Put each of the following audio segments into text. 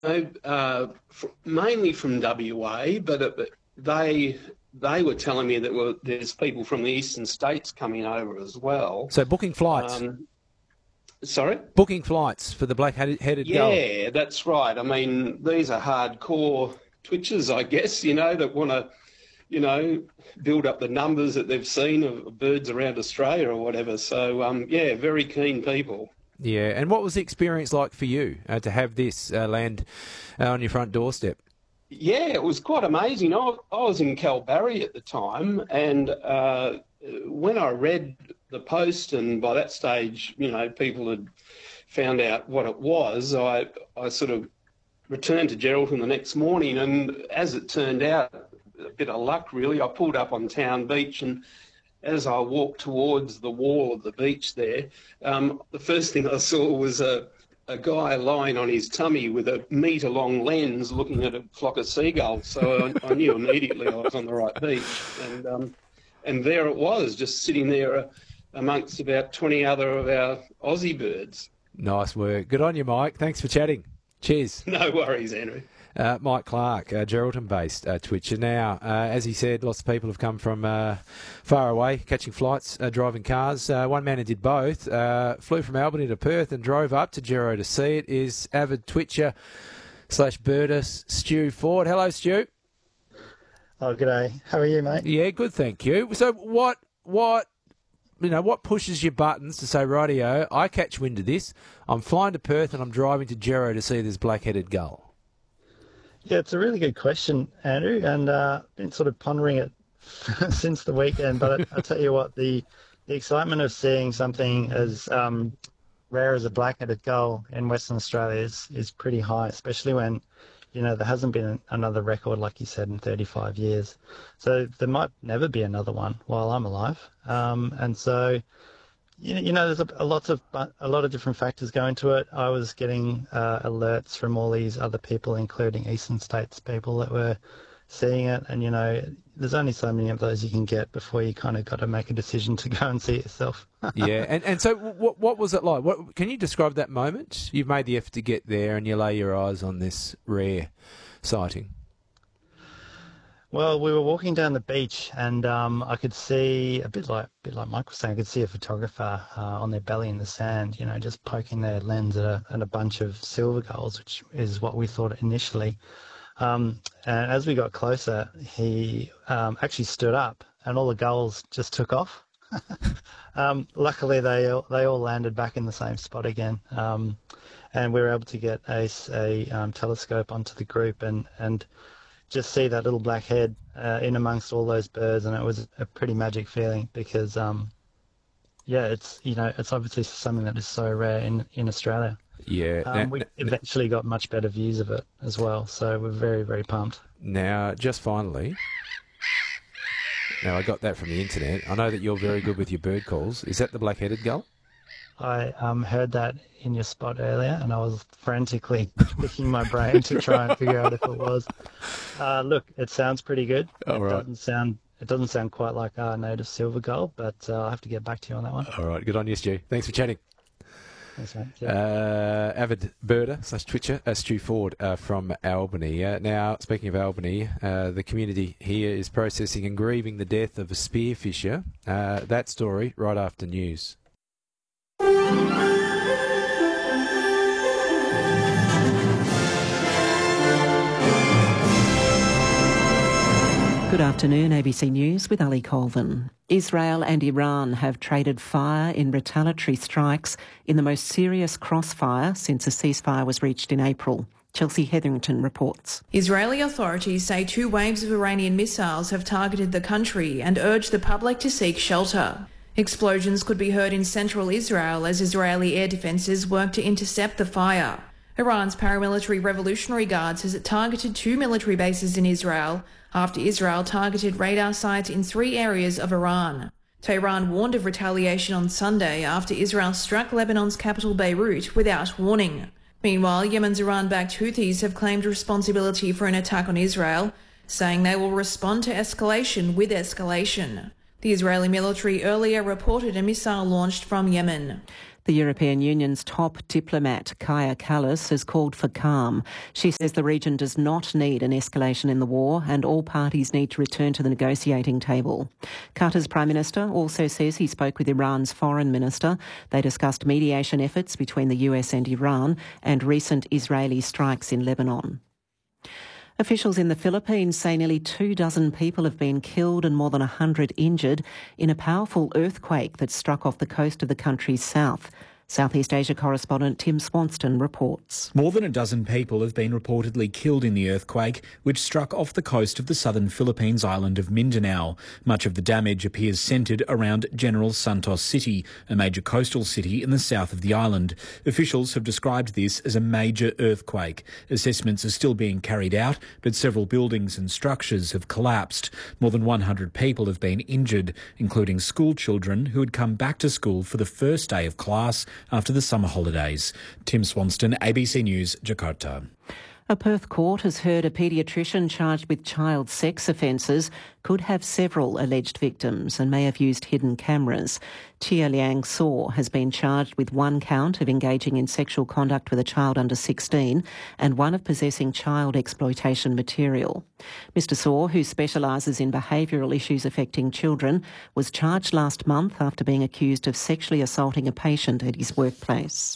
Mainly from WA, but they were telling me that there's people from the eastern states coming over as well. So booking flights. Sorry? Booking flights for the black-headed gull. Yeah, that's right. I mean, these are hardcore twitchers, I guess, that want to, build up the numbers that they've seen of birds around Australia or whatever. So, very keen people. Yeah, and what was the experience like for you to have this land on your front doorstep? Yeah, it was quite amazing. I was in Kalbarri at the time, and when I read the post, and by that stage, people had found out what it was, I sort of returned to Geraldton the next morning, and as it turned out, a bit of luck really, I pulled up on Town Beach, and as I walked towards the wall of the beach there, the first thing I saw was a guy lying on his tummy with a metre-long lens looking at a flock of seagulls. So I knew immediately I was on the right beach. And there it was, just sitting there amongst about 20 other of our Aussie birds. Nice work. Good on you, Mike. Thanks for chatting. Cheers. No worries, Andrew. Mike Clark, Geraldton-based Twitcher. Now, as he said, lots of people have come from far away, catching flights, driving cars. One man who did both, flew from Albany to Perth and drove up to Gero to see it, is avid Twitcher / birder Stu Ford. Hello, Stu. Oh, g'day. How are you, mate? Yeah, good, thank you. So what pushes your buttons to say, rightio, I catch wind of this, I'm flying to Perth and I'm driving to Gero to see this black-headed gull? Yeah, it's a really good question, Andrew, and been sort of pondering it since the weekend. But I tell you what, the excitement of seeing something as rare as a black-headed gull in Western Australia is pretty high, especially when, there hasn't been another record, like you said, in 35 years. So there might never be another one while I'm alive. And so, there's a lot of different factors go into it. I was getting alerts from all these other people, including Eastern States people that were seeing it. And, there's only so many of those you can get before you kind of got to make a decision to go and see it yourself. Yeah. And so what was it like? Can you describe that moment? You've made the effort to get there and you lay your eyes on this rare sighting. Well, we were walking down the beach, and I could see a bit like Mike was saying. I could see a photographer on their belly in the sand, just poking their lens at a bunch of silver gulls, which is what we thought initially. And as we got closer, he actually stood up, and all the gulls just took off. Luckily, they all landed back in the same spot again, and we were able to get a telescope onto the group and just see that little black head in amongst all those birds, and it was a pretty magic feeling because, it's obviously something that is so rare in Australia. Yeah. We eventually got much better views of it as well, so we're very, very pumped. Now, just finally, I got that from the internet. I know that you're very good with your bird calls. Is that the black-headed gull? I heard that in your spot earlier, and I was frantically picking my brain to try and figure out if it was. Look, it sounds pretty good. It doesn't sound quite like our native silver gull, but I'll have to get back to you on that one. All right, good on you, Stu. Thanks for chatting. Thanks, mate. Yeah. Avid birder / Twitcher, Stu Ford from Albany. Now, speaking of Albany, the community here is processing and grieving the death of a spearfisher. That story right after news. Good afternoon, ABC News with Ali Colvin. Israel and Iran have traded fire in retaliatory strikes in the most serious crossfire since a ceasefire was reached in April. Chelsea Hetherington reports. Israeli authorities say 2 waves of Iranian missiles have targeted the country and urged the public to seek shelter. Explosions could be heard in central Israel as Israeli air defences work to intercept the fire. Iran's paramilitary Revolutionary Guard says it targeted 2 military bases in Israel after Israel targeted radar sites in 3 areas of Iran. Tehran warned of retaliation on Sunday after Israel struck Lebanon's capital Beirut without warning. Meanwhile, Yemen's Iran-backed Houthis have claimed responsibility for an attack on Israel, saying they will respond to escalation with escalation. The Israeli military earlier reported a missile launched from Yemen. The European Union's top diplomat, Kaja Kallas, has called for calm. She says the region does not need an escalation in the war and all parties need to return to the negotiating table. Qatar's Prime Minister also says he spoke with Iran's Foreign Minister. They discussed mediation efforts between the US and Iran and recent Israeli strikes in Lebanon. Officials in the Philippines say nearly 24 people have been killed and more than 100 injured in a powerful earthquake that struck off the coast of the country's south. Southeast Asia correspondent Tim Swanston reports. More than a dozen people have been reportedly killed in the earthquake, which struck off the coast of the southern Philippines island of Mindanao. Much of the damage appears centred around General Santos City, a major coastal city in the south of the island. Officials have described this as a major earthquake. Assessments are still being carried out, but several buildings and structures have collapsed. More than 100 people have been injured, including school children who had come back to school for the first day of class after the summer holidays. Tim Swanston, ABC News, Jakarta. A Perth court has heard a paediatrician charged with child sex offences could have several alleged victims and may have used hidden cameras. Chia Liang Saw has been charged with one count of engaging in sexual conduct with a child under 16 and one of possessing child exploitation material. Mr Saw, who specialises in behavioural issues affecting children, was charged last month after being accused of sexually assaulting a patient at his workplace.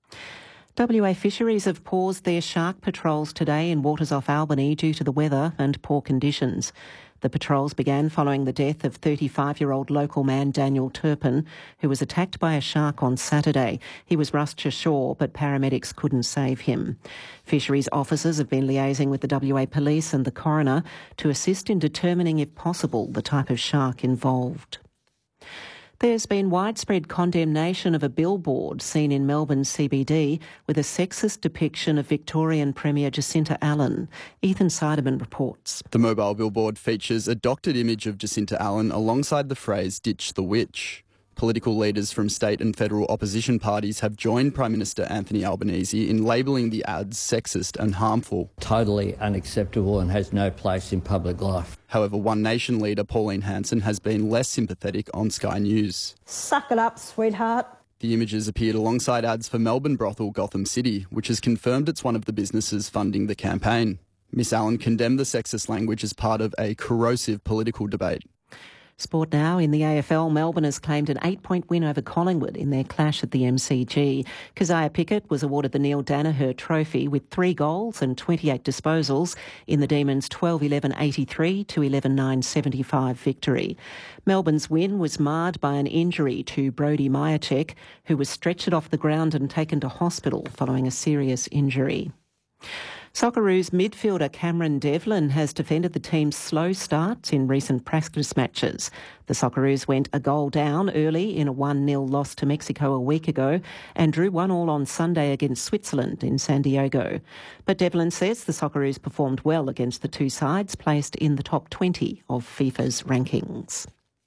WA Fisheries have paused their shark patrols today in waters off Albany due to the weather and poor conditions. The patrols began following the death of 35-year-old local man Daniel Turpin, who was attacked by a shark on Saturday. He was rushed ashore, but paramedics couldn't save him. Fisheries officers have been liaising with the WA Police and the coroner to assist in determining, if possible, the type of shark involved. There's been widespread condemnation of a billboard seen in Melbourne's CBD with a sexist depiction of Victorian Premier Jacinta Allen. Ethan Seideman reports. The mobile billboard features a doctored image of Jacinta Allen alongside the phrase "Ditch the Witch." Political leaders from state and federal opposition parties have joined Prime Minister Anthony Albanese in labelling the ads sexist and harmful. Totally unacceptable and has no place in public life. However, One Nation leader Pauline Hanson has been less sympathetic on Sky News. Suck it up, sweetheart. The images appeared alongside ads for Melbourne brothel Gotham City, which has confirmed it's one of the businesses funding the campaign. Miss Allen condemned the sexist language as part of a corrosive political debate. Sport now. In the AFL, Melbourne has claimed an 8-point win over Collingwood in their clash at the MCG. Keziah Pickett was awarded the Neil Danaher Trophy with 3 goals and 28 disposals in the Demons' 12-11-83 to 11-9-75 victory. Melbourne's win was marred by an injury to Brody Majacek, who was stretchered off the ground and taken to hospital following a serious injury. Socceroos midfielder Cameron Devlin has defended the team's slow starts in recent practice matches. The Socceroos went a goal down early in a 1-0 loss to Mexico a week ago and drew 1-1 on Sunday against Switzerland in San Diego. But Devlin says the Socceroos performed well against the two sides placed in the top 20 of FIFA's rankings.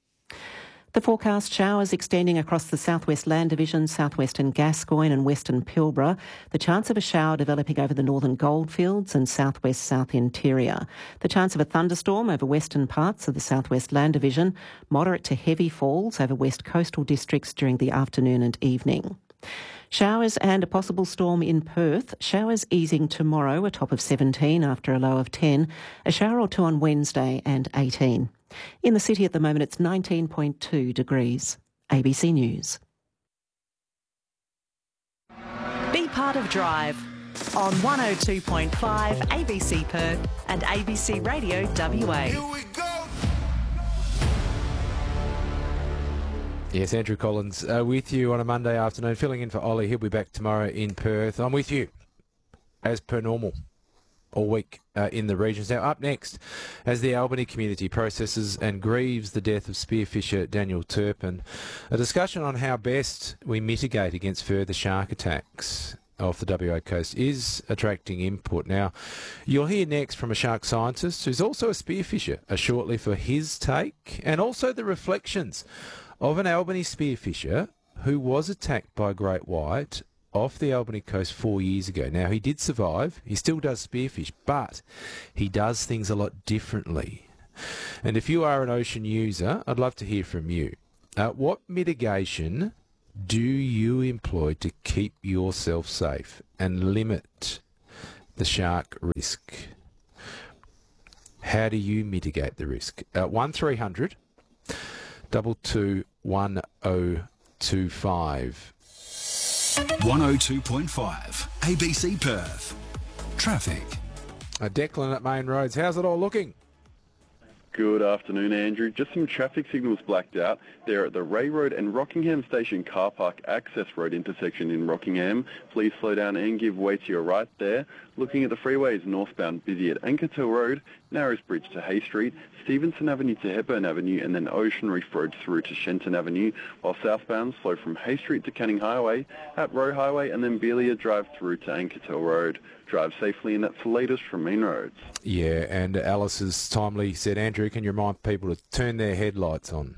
The forecast: showers extending across the southwest land division, southwestern Gascoyne and western Pilbara. The chance of a shower developing over the northern goldfields and southwest south interior. The chance of a thunderstorm over western parts of the southwest land division. Moderate to heavy falls over west coastal districts during the afternoon and evening. Showers and a possible storm in Perth. Showers easing tomorrow, a top of 17 after a low of 10. A shower or two on Wednesday and 18. In the city at the moment, it's 19.2 degrees. ABC News. Be part of Drive on 102.5 ABC Perth and ABC Radio WA. Here we go. Yes, Andrew Collins with you on a Monday afternoon, filling in for Ollie. He'll be back tomorrow in Perth. I'm with you, as per normal, all week in the regions. Now, up next, as the Albany community processes and grieves the death of spearfisher Daniel Turpin, a discussion on how best we mitigate against further shark attacks off the WA coast is attracting input. Now, you'll hear next from a shark scientist who's also a spearfisher, shortly for his take, and also the reflections of an Albany spearfisher who was attacked by great white off the Albany coast 4 years ago. Now, he did survive. He still does spearfish, but he does things a lot differently. And if you are an ocean user, I'd love to hear from you. What mitigation do you employ to keep yourself safe and limit the shark risk? How do you mitigate the risk? 1300 22 1025. 102.5 ABC Perth. Traffic. Declan at Main Roads. How's it all looking? Good afternoon, Andrew. Just some traffic signals blacked out. They're at the Ray Road and Rockingham Station car park access road intersection in Rockingham. Please slow down and give way to your right there. Looking at the freeways, northbound busy at Ankertel Road, Narrows Bridge to Hay Street, Stevenson Avenue to Hepburn Avenue, and then Ocean Reef Road through to Shenton Avenue, while southbound slow from Hay Street to Canning Highway, at Roe Highway, and then Belia Drive through to Ankertel Road. Drive safely, and that's the latest from Main Roads. Yeah, and Alice has timely said, Andrew, can you remind people to turn their headlights on?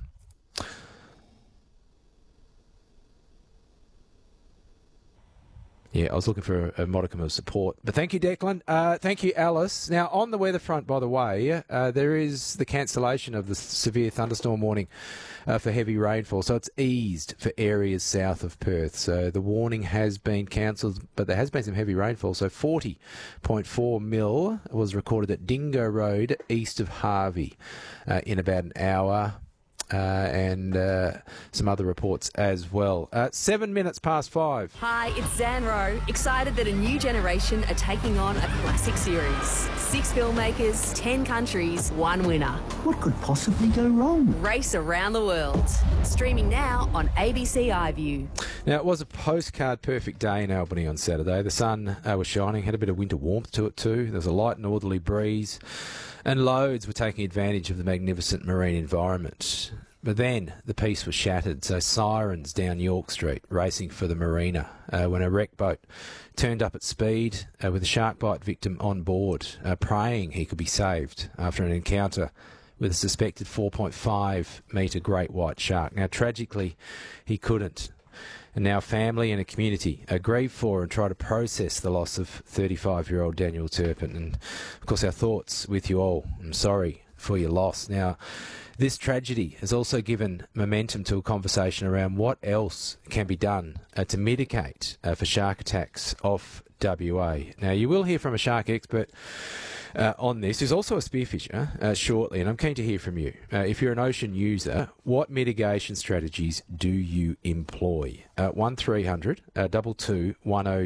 Yeah, I was looking for a modicum of support. But thank you, Declan. Thank you, Alice. Now, on the weather front, by the way, there is the cancellation of the severe thunderstorm warning for heavy rainfall. So it's eased for areas south of Perth. So the warning has been cancelled, but there has been some heavy rainfall. So 40.4 mil was recorded at Dingo Road, east of Harvey, in about an hour. And some other reports as well. 7 minutes past 5. Hi, it's Zanro. Excited that a new generation are taking on a classic series. 6 filmmakers, 10 countries, 1 winner. What could possibly go wrong? Race around the world. Streaming now on ABC iView. Now, it was a postcard perfect day in Albany on Saturday. The sun was shining, had a bit of winter warmth to it too. There was a light northerly breeze. And loads were taking advantage of the magnificent marine environment. But then the peace was shattered, so sirens down York Street racing for the marina when a wreck boat turned up at speed with a shark bite victim on board, praying he could be saved after an encounter with a suspected 4.5 metre great white shark. Now, tragically, he couldn't. And now family and a community grieve for and try to process the loss of 35-year-old Daniel Turpin. And, of course, our thoughts with you all. I'm sorry for your loss. Now, this tragedy has also given momentum to a conversation around what else can be done to mitigate for shark attacks off WA. Now, you will hear from a shark expert on this, who's also a spearfisher shortly, and I'm keen to hear from you. If you're an ocean user, what mitigation strategies do you employ? 1300 22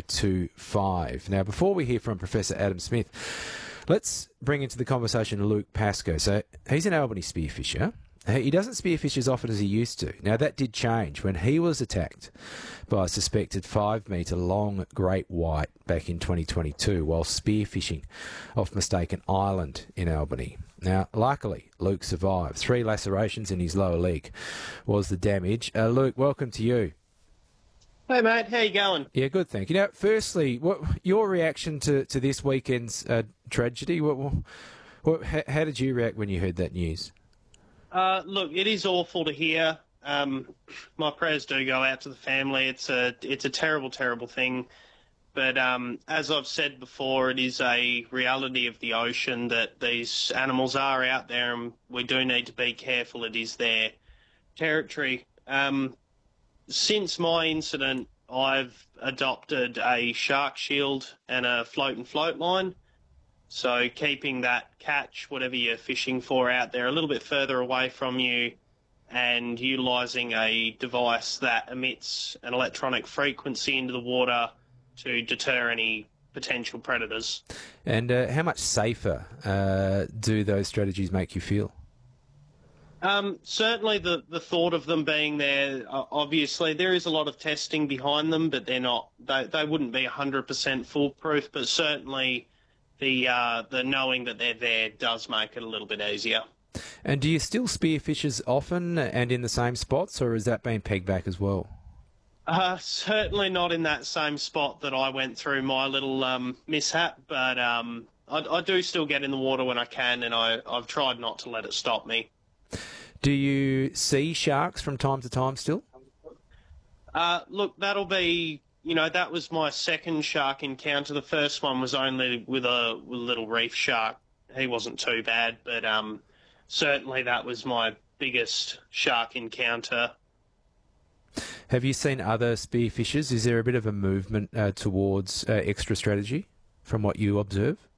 1025. Now, before we hear from Professor Adam Smith, let's bring into the conversation Luke Pascoe. So he's an Albany spearfisher. He doesn't spearfish as often as he used to. Now, that did change when he was attacked by a suspected 5-metre long great white back in 2022 while spearfishing off Mistaken Island in Albany. Now, luckily, Luke survived. 3 lacerations in his lower leg was the damage. Luke, welcome to you. Hey, mate. How you going? Yeah, good, thank you. Now, firstly, what your reaction to this weekend's tragedy? How did you react when you heard that news? Look, it is awful to hear. My prayers do go out to the family. It's a terrible, terrible thing. But as I've said before, it is a reality of the ocean that these animals are out there, and we do need to be careful. It is their territory. Since my incident, I've adopted a shark shield and a float and float line. So keeping that catch, whatever you're fishing for out there, a little bit further away from you, and utilising a device that emits an electronic frequency into the water to deter any potential predators. And how much safer do those strategies make you feel? Certainly the thought of them being there, obviously there is a lot of testing behind them, but they're not, they wouldn't be 100% foolproof, but certainly the knowing that they're there does make it a little bit easier. And do you still spearfish as often and in the same spots, or has that been pegged back as well? Certainly not in that same spot that I went through my little mishap, but I do still get in the water when I can, and I've tried not to let it stop me. Do you see sharks from time to time still? Look, that'll be, that was my second shark encounter. The first one was only with a little reef shark. He wasn't too bad, but certainly that was my biggest shark encounter. Have you seen other spearfishers? Is there a bit of a movement towards extra strategy from what you observe?